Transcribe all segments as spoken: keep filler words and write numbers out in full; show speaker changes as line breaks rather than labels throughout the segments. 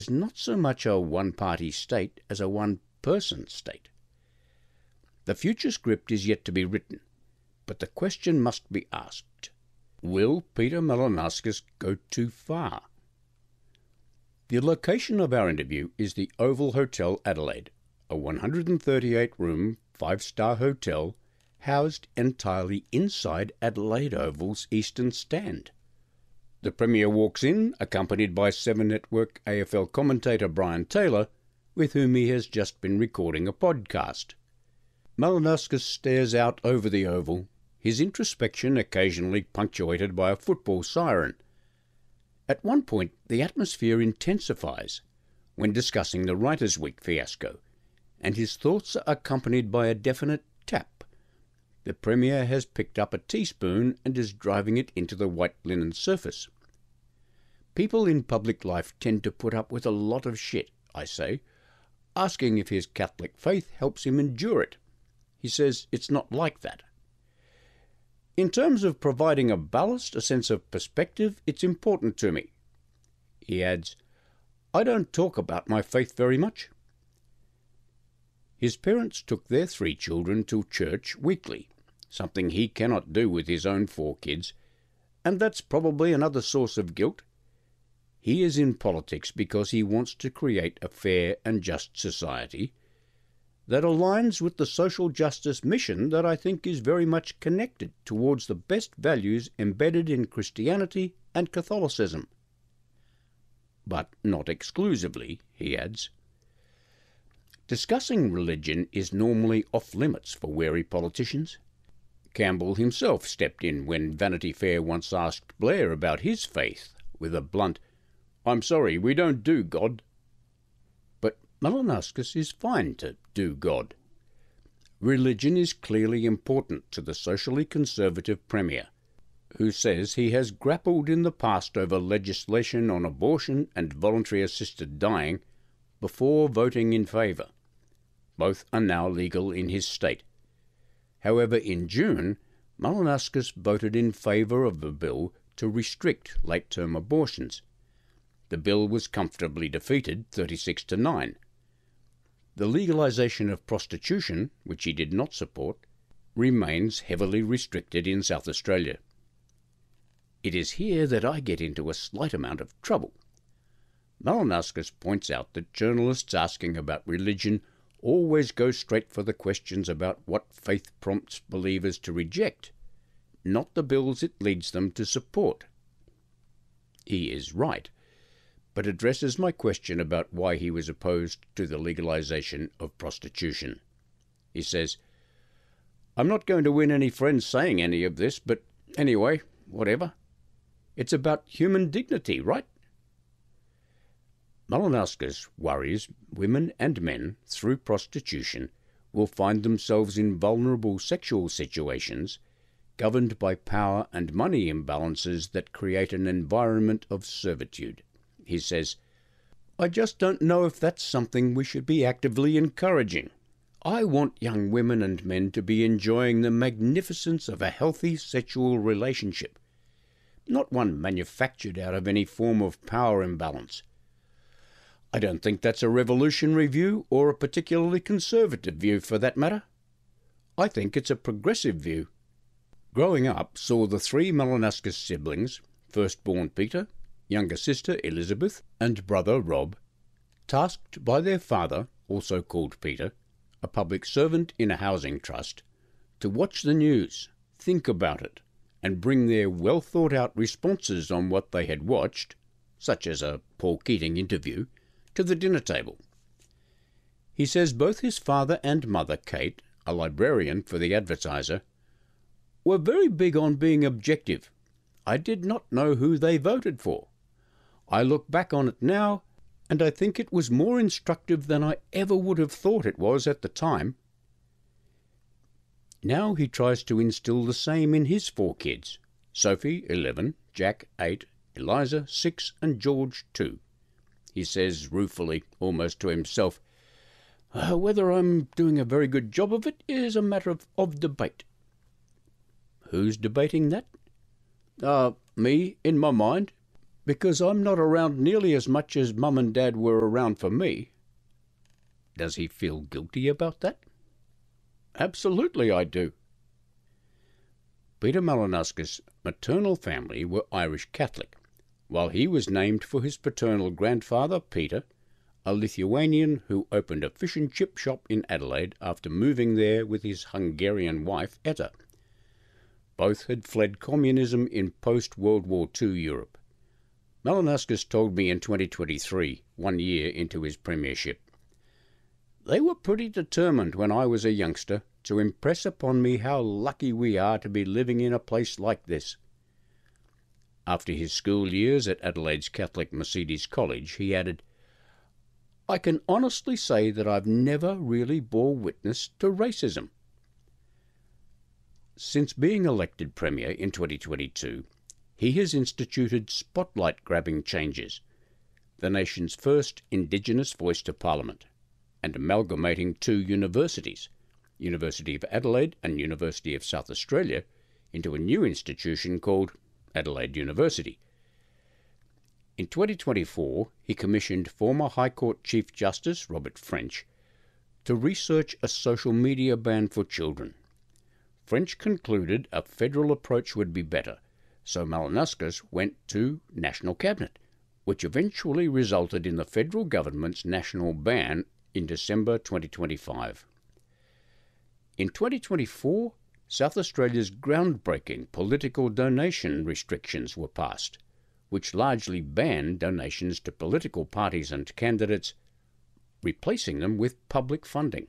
is not so much a one-party state as a one-person state. The future script is yet to be written, but the question must be asked: will Peter Malinauskas go too far? The location of our interview is the Oval Hotel, Adelaide, a one hundred thirty-eight room, five-star hotel housed entirely inside Adelaide Oval's eastern stand. The Premier walks in, accompanied by Seven Network A F L commentator Brian Taylor, with whom he has just been recording a podcast. Malinauskas stares out over the Oval, his introspection occasionally punctuated by a football siren. At one point, the atmosphere intensifies when discussing the Writers' Week fiasco, and his thoughts are accompanied by a definite tap. The Premier has picked up a teaspoon and is driving it into the white linen surface. People in public life tend to put up with a lot of shit, I say, asking if his Catholic faith helps him endure it. He says it's not like that. In terms of providing a ballast, a sense of perspective, it's important to me. He adds, I don't talk about my faith very much. His parents took their three children to church weekly, something he cannot do with his own four kids, and that's probably another source of guilt. He is in politics because he wants to create a fair and just society that aligns with the social justice mission that I think is very much connected towards the best values embedded in Christianity and Catholicism. But not exclusively, he adds. Discussing religion is normally off-limits for wary politicians. Campbell himself stepped in when Vanity Fair once asked Blair about his faith, with a blunt, I'm sorry, we don't do God. But Malinauskas is fine to do God. Religion is clearly important to the socially conservative Premier, who says he has grappled in the past over legislation on abortion and voluntary assisted dying before voting in favour. Both are now legal in his state. However, in June, Malinauskas voted in favour of a bill to restrict late-term abortions. The bill was comfortably defeated, thirty-six to nine. The legalisation of prostitution, which he did not support, remains heavily restricted in South Australia. It is here that I get into a slight amount of trouble. Malinauskas points out that journalists asking about religion always go straight for the questions about what faith prompts believers to reject, not the bills it leads them to support. He is right, but addresses my question about why he was opposed to the legalisation of prostitution. He says, I'm not going to win any friends saying any of this, but anyway, whatever. It's about human dignity, right? Malinauskas worries women and men, through prostitution, will find themselves in vulnerable sexual situations governed by power and money imbalances that create an environment of servitude. He says, I just don't know if that's something we should be actively encouraging. I want young women and men to be enjoying the magnificence of a healthy sexual relationship, not one manufactured out of any form of power imbalance. I don't think that's a revolutionary view or a particularly conservative view for that matter. I think it's a progressive view. Growing up saw the three Malinauskas siblings, firstborn Peter, younger sister Elizabeth, and brother Rob, tasked by their father, also called Peter, a public servant in a housing trust, to watch the news, think about it, and bring their well-thought-out responses on what they had watched, such as a Paul Keating interview, to the dinner table. He says both his father and mother, Kate, a librarian for the Advertiser, were very big on being objective. I did not know who they voted for. I look back on it now, and I think it was more instructive than I ever would have thought it was at the time. Now he tries to instill the same in his four kids, Sophie, eleven, Jack, eight, Eliza, six, and George, two. He says ruefully, almost to himself, uh, whether I'm doing a very good job of it is a matter of, of debate. Who's debating that? Uh, me, in my mind. because I'm not around nearly as much as Mum and Dad were around for me. Does he feel guilty about that? Absolutely I do. Peter Malinauskas' maternal family were Irish Catholic, while he was named for his paternal grandfather, Peter, a Lithuanian who opened a fish and chip shop in Adelaide after moving there with his Hungarian wife, Etta. Both had fled communism in post-World War Two Europe. Malinauskas told me in twenty twenty-three, one year into his premiership, "They were pretty determined when I was a youngster to impress upon me how lucky we are to be living in a place like this." After his school years at Adelaide's Catholic Mercedes College, he added, "I can honestly say that I've never really bore witness to racism." Since being elected Premier in twenty twenty-two, he has instituted spotlight-grabbing changes, the nation's first Indigenous voice to Parliament, and amalgamating two universities, University of Adelaide and University of South Australia, into a new institution called Adelaide University. In twenty twenty-four, he commissioned former High Court Chief Justice Robert French to research a social media ban for children. French concluded a federal approach would be better, so Malinauskas went to National Cabinet, which eventually resulted in the federal government's national ban in December twenty twenty-five. In twenty twenty-four, South Australia's groundbreaking political donation restrictions were passed, which largely banned donations to political parties and candidates, replacing them with public funding.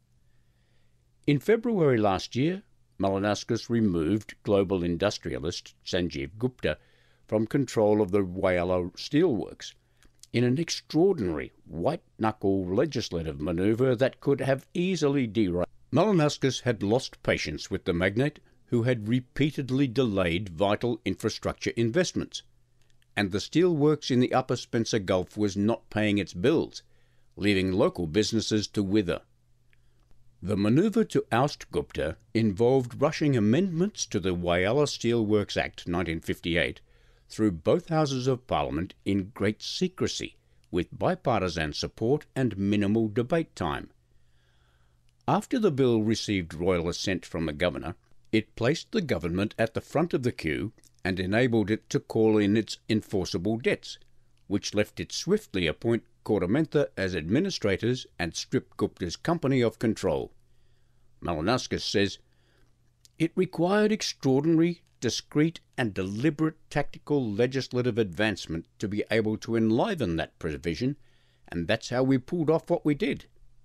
In February last year, Malinauskas removed global industrialist Sanjeev Gupta from control of the Whyalla Steelworks in an extraordinary white-knuckle legislative manoeuvre that could have easily derailed. Malinauskas had lost patience with the magnate who had repeatedly delayed vital infrastructure investments, and the steelworks in the Upper Spencer Gulf was not paying its bills, leaving local businesses to wither. The manoeuvre to oust Gupta involved rushing amendments to the Whyalla Steelworks Act nineteen fifty-eight through both houses of Parliament in great secrecy, with bipartisan support and minimal debate time. After the bill received royal assent from the governor, it placed the government at the front of the queue and enabled it to call in its enforceable debts, which left it swiftly appoint Koromantha as administrators and strip Gupta's company of control. Malinauskas says, "It required extraordinary, discreet and deliberate tactical legislative advancement to be able to enliven that provision, and that's how we pulled off what we did."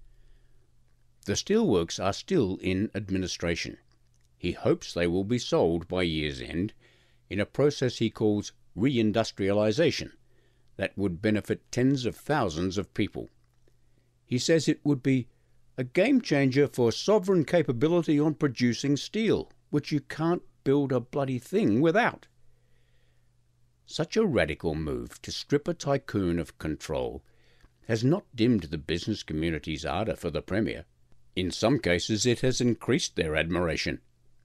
The steelworks are still in administration. He hopes they will be sold by year's end in a process he calls reindustrialisation that would benefit tens of thousands of people. He says it would be a game-changer for sovereign capability on producing steel, which you can't build a bloody thing without. Such a radical move to strip a tycoon of control has not dimmed the business community's ardour for the Premier. In some cases it has increased their admiration.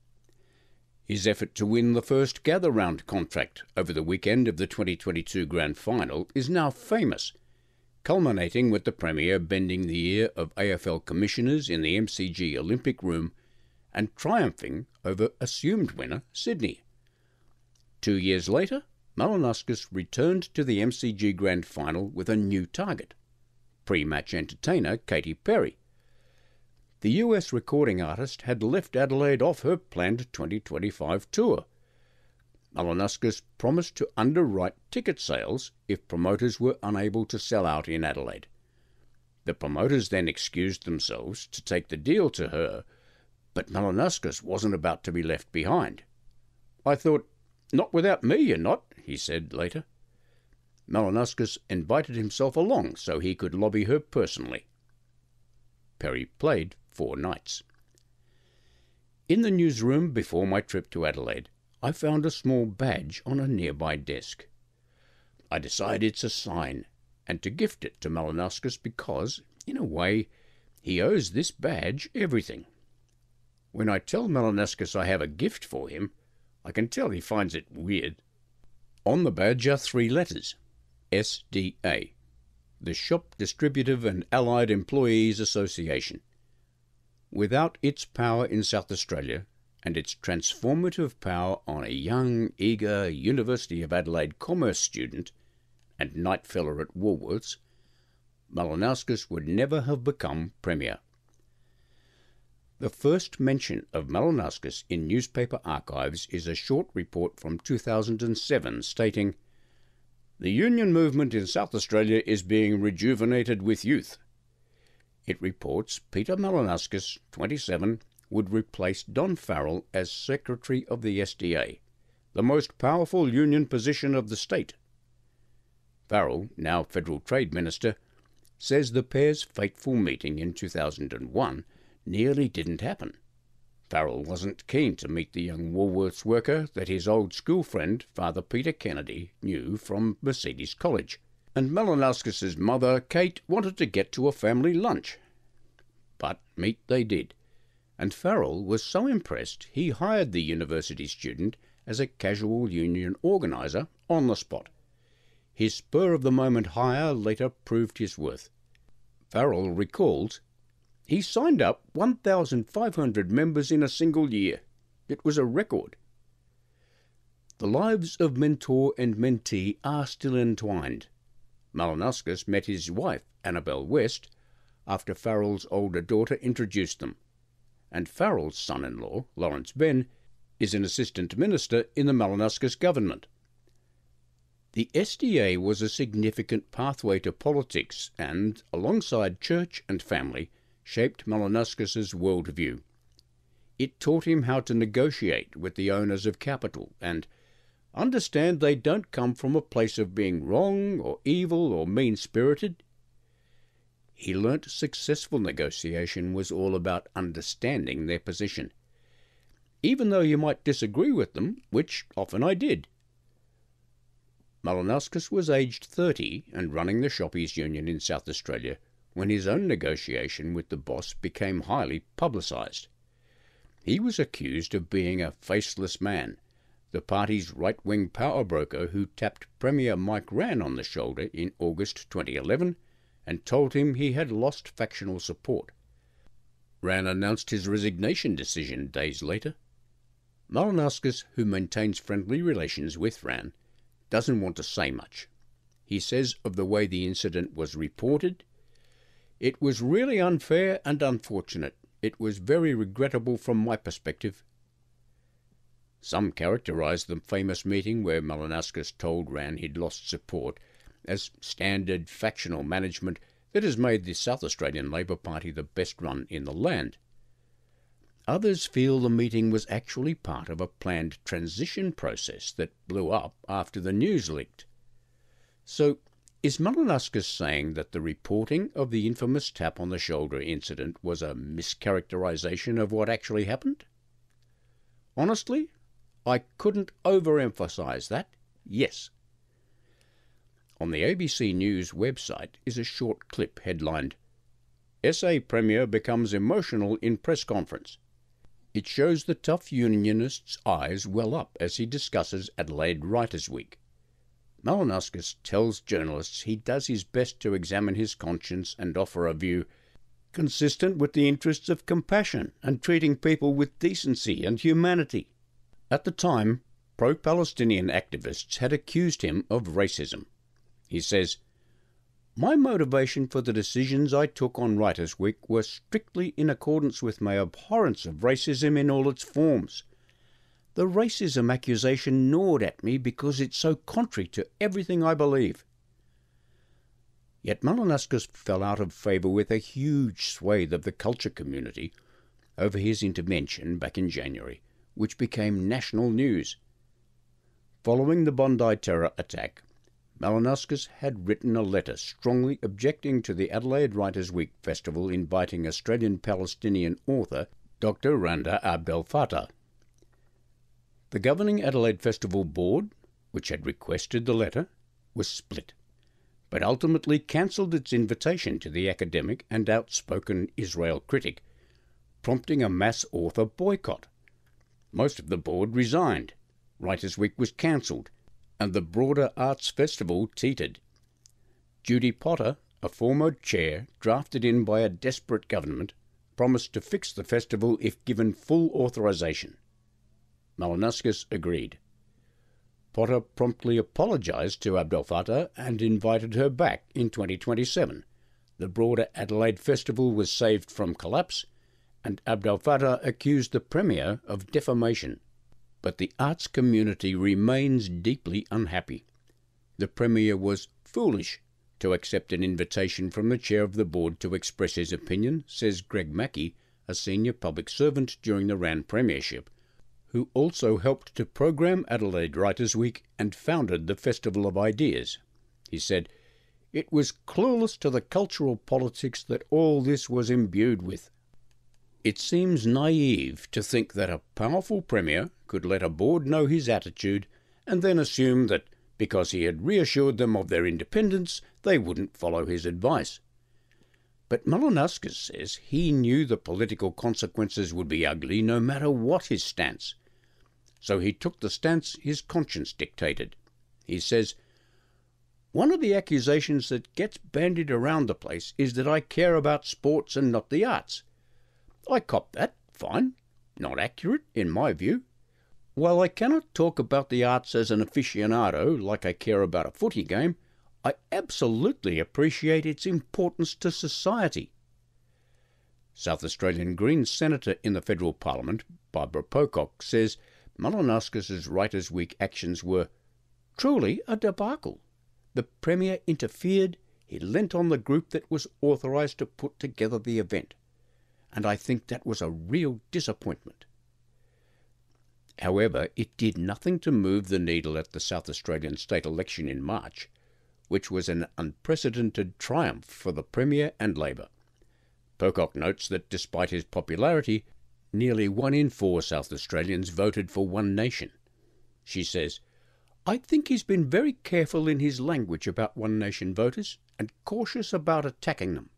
His effort to win the first gather-round contract over the weekend of the twenty twenty-two Grand Final is now famous, culminating with the Premier bending the ear of A F L commissioners in the M C G Olympic Room and triumphing over assumed winner Sydney. Two years later, Malinauskas returned to the M C G Grand Final with a new target, pre-match entertainer Katy Perry. The U S recording artist had left Adelaide off her planned twenty twenty-five tour. Malinauskas promised to underwrite ticket sales if promoters were unable to sell out in Adelaide. The promoters then excused themselves to take the deal to her, but Malinauskas wasn't about to be left behind. "I thought, not without me, you're not," he said later. Malinauskas invited himself along so he could lobby her personally. Perry played four nights. In the newsroom before my trip to Adelaide, I found a small badge on a nearby desk. I decided it's a sign, and to gift it to Malinauskas because, in a way, he owes this badge everything. When I tell Malinauskas I have a gift for him, I can tell he finds it weird. On the badge are three letters, S D A, the Shop Distributive and Allied Employees Association. Without its power in South Australia and its transformative power on a young, eager University of Adelaide commerce student and night feller at Woolworths, Malinauskas would never have become Premier. The first mention of Malinauskas in newspaper archives is a short report from two thousand seven stating, "The union movement in South Australia is being rejuvenated with youth." It reports Peter Malinauskas, twenty-seven, would replace Don Farrell as Secretary of the S D A, the most powerful union position of the state. Farrell, now Federal Trade Minister, says the pair's fateful meeting in two thousand one nearly didn't happen. Farrell wasn't keen to meet the young Woolworths worker that his old school friend, Father Peter Kennedy, knew from Mercedes College, and Malinauskas' mother, Kate, wanted to get to a family lunch. But meet they did, and Farrell was so impressed he hired the university student as a casual union organiser on the spot. His spur-of-the-moment hire later proved his worth. Farrell recalls, "He signed up one thousand five hundred members in a single year. It was a record." The lives of mentor and mentee are still entwined. Malinauskas met his wife, Annabel West, after Farrell's older daughter introduced them, and Farrell's son-in-law, Lawrence Benn, is an assistant minister in the Malinauskas government. The S D A was a significant pathway to politics and, alongside church and family, shaped Malinauskas' worldview. It taught him how to negotiate with the owners of capital and understand they don't come from a place of being wrong or evil or mean-spirited. He learnt successful negotiation was all about understanding their position, even though you might disagree with them, which often I did. Malinauskas was aged thirty and running the Shoppies Union in South Australia when his own negotiation with the boss became highly publicised. He was accused of being a faceless man, the party's right-wing power broker who tapped Premier Mike Rann on the shoulder in August twenty eleven and told him he had lost factional support. Rann announced his resignation decision days later. Malinauskas, who maintains friendly relations with Rann, doesn't want to say much. He says of the way the incident was reported, "It was really unfair and unfortunate. It was very regrettable from my perspective." Some characterise the famous meeting where Malinauskas told Rann he'd lost support as standard factional management that has made the South Australian Labor Party the best run in the land. Others feel the meeting was actually part of a planned transition process that blew up after the news leaked. So, is Malinauskas saying that the reporting of the infamous tap on the shoulder incident was a mischaracterization of what actually happened? Honestly, I couldn't overemphasize that. Yes. On the A B C News website is a short clip headlined, "S A Premier becomes emotional in press conference." It shows the tough unionist's eyes well up as he discusses Adelaide Writers' Week. Malinauskas tells journalists he does his best to examine his conscience and offer a view consistent with the interests of compassion and treating people with decency and humanity. At the time, pro-Palestinian activists had accused him of racism. He says, "My motivation for the decisions I took on Writers' Week were strictly in accordance with my abhorrence of racism in all its forms. The racism accusation gnawed at me because it's so contrary to everything I believe." Yet Malinauskas fell out of favour with a huge swathe of the culture community over his intervention back in January, which became national news. Following the Bondi terror attack, Malinauskas had written a letter strongly objecting to the Adelaide Writers' Week festival inviting Australian-Palestinian author Doctor Randa Abdel Fattah. The governing Adelaide Festival Board, which had requested the letter, was split, but ultimately cancelled its invitation to the academic and outspoken Israel critic, prompting a mass author boycott. Most of the board resigned. Writers' Week was cancelled, and the broader arts festival teetered. Judy Potter, a former chair drafted in by a desperate government, promised to fix the festival if given full authorisation. Malinauskas agreed. Potter promptly apologised to Abdel Fattah and invited her back in twenty twenty-seven. The broader Adelaide Festival was saved from collapse, and Abdel Fattah accused the Premier of defamation. But the arts community remains deeply unhappy. The Premier was foolish to accept an invitation from the chair of the board to express his opinion, says Greg Mackey, a senior public servant during the Rand Premiership, who also helped to program Adelaide Writers' Week and founded the Festival of Ideas. He said, "It was clueless to the cultural politics that all this was imbued with. It seems naive to think that a powerful Premier could let a board know his attitude and then assume that because he had reassured them of their independence, they wouldn't follow his advice." But Malinauskas says he knew the political consequences would be ugly no matter what his stance. So he took the stance his conscience dictated. He says, "One of the accusations that gets bandied around the place is that I care about sports and not the arts. I cop that, fine. Not accurate, in my view. While I cannot talk about the arts as an aficionado like I care about a footy game, I absolutely appreciate its importance to society." South Australian Greens Senator in the Federal Parliament, Barbara Pocock, says Malinauskas' Writers' Week actions were truly a debacle. The Premier interfered, he lent on the group that was authorised to put together the event, and I think that was a real disappointment. However, it did nothing to move the needle at the South Australian state election in March, which was an unprecedented triumph for the Premier and Labor. Pocock notes that despite his popularity, nearly one in four South Australians voted for One Nation. She says, "I think he's been very careful in his language about One Nation voters and cautious about attacking them."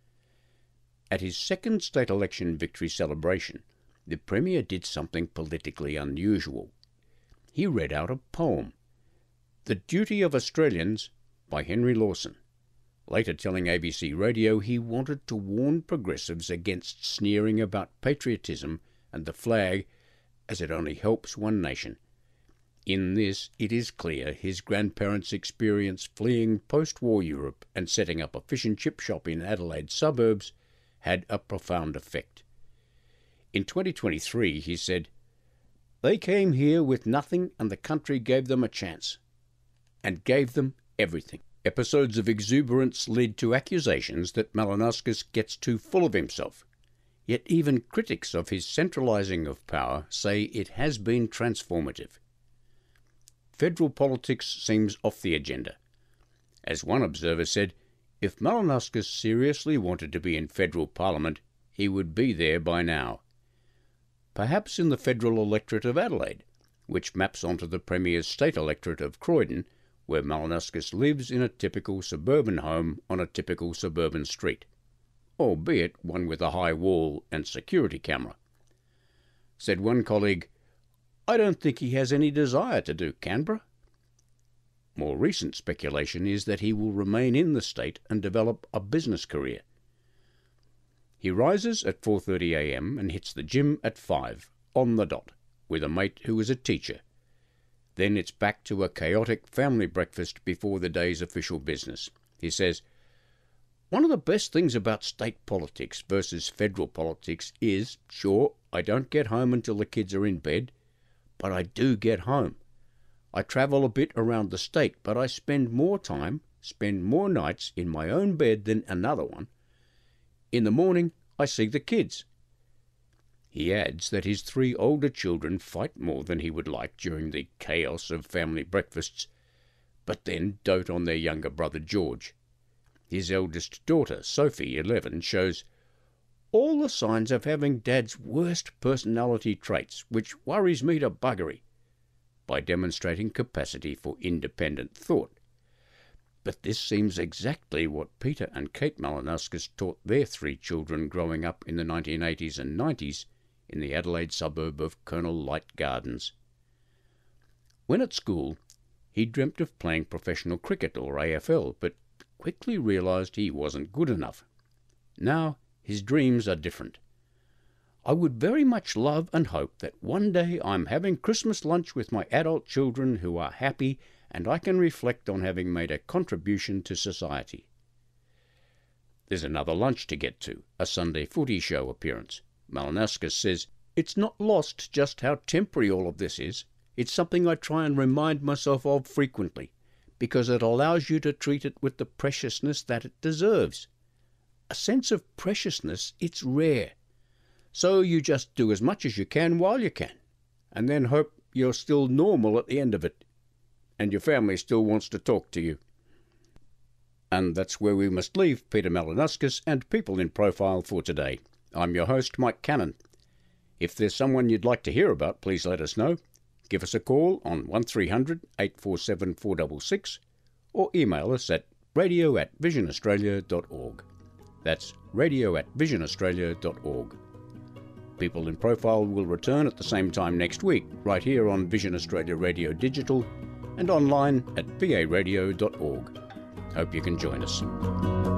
At his second state election victory celebration, the Premier did something politically unusual. He read out a poem, "The Duty of Australians" by Henry Lawson, later telling A B C Radio he wanted to warn progressives against sneering about patriotism and the flag, as it only helps one nation. In this, it is clear his grandparents' experience fleeing post-war Europe and setting up a fish and chip shop in Adelaide's suburbs had a profound effect. In twenty twenty-three, he said, "They came here with nothing and the country gave them a chance, and gave them everything." Episodes of exuberance led to accusations that Malinauskas gets too full of himself. Yet even critics of his centralising of power say it has been transformative. Federal politics seems off the agenda. As one observer said, if Malinauskas seriously wanted to be in federal parliament, he would be there by now. Perhaps in the federal electorate of Adelaide, which maps onto the Premier's state electorate of Croydon, where Malinauskas lives in a typical suburban home on a typical suburban street, albeit one with a high wall and security camera. Said one colleague, "I don't think he has any desire to do Canberra." More recent speculation is that he will remain in the state and develop a business career. He rises at four thirty a m and hits the gym at five, on the dot, with a mate who is a teacher. Then it's back to a chaotic family breakfast before the day's official business. He says, "One of the best things about state politics versus federal politics is, sure, I don't get home until the kids are in bed, but I do get home. I travel a bit around the state, but I spend more time, spend more nights in my own bed than another one. In the morning, I see the kids." He adds that his three older children fight more than he would like during the chaos of family breakfasts, but then dote on their younger brother George. His eldest daughter, Sophie, eleven, shows all the signs of having Dad's worst personality traits, which worries me to buggery, by demonstrating capacity for independent thought. But this seems exactly what Peter and Kate Malinauskas taught their three children growing up in the nineteen eighties and nineties in the Adelaide suburb of Colonel Light Gardens. When at school, He dreamt of playing professional cricket or A F L, but quickly realised he wasn't good enough. Now his dreams are different. I would very much love and hope that one day I'm having Christmas lunch with my adult children who are happy, and I can reflect on having made a contribution to society. There's another lunch to get to, a Sunday footy show appearance. Malinauskas says, "It's not lost just how temporary all of this is. It's something I try and remind myself of frequently, because it allows you to treat it with the preciousness that it deserves. A sense of preciousness, it's rare. So you just do as much as you can while you can, and then hope you're still normal at the end of it, and your family still wants to talk to you." And that's where we must leave Peter Malinauskas and People in Profile for today. I'm your host, Mike Cannon. If there's someone you'd like to hear about, please let us know. Give us a call on one three hundred, eight four seven, four six six or email us at radio at vision australia dot org. That's radio at vision australia dot org. People in Profile will return at the same time next week, right here on Vision Australia Radio Digital and online at v a radio dot org. Hope you can join us.